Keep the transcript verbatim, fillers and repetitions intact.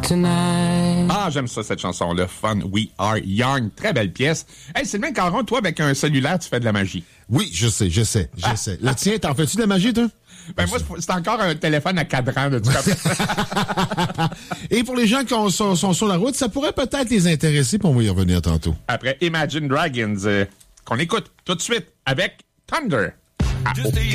tonight. Ah, j'aime ça, cette chanson-là. Fun, We Are Young. Très belle pièce. Hey, Sylvain Caron, toi, avec un cellulaire, tu fais de la magie. Oui, je sais, je sais, je ah. sais. Le tien, t'en fais-tu de la magie, toi? Ben, moi, c'est encore un téléphone à cadran, de tout cas. Et pour les gens qui ont, sont, sont sur la route, ça pourrait peut-être les intéresser, puis on va y revenir tantôt. Après Imagine Dragons, euh, qu'on écoute tout de suite avec Thunder. À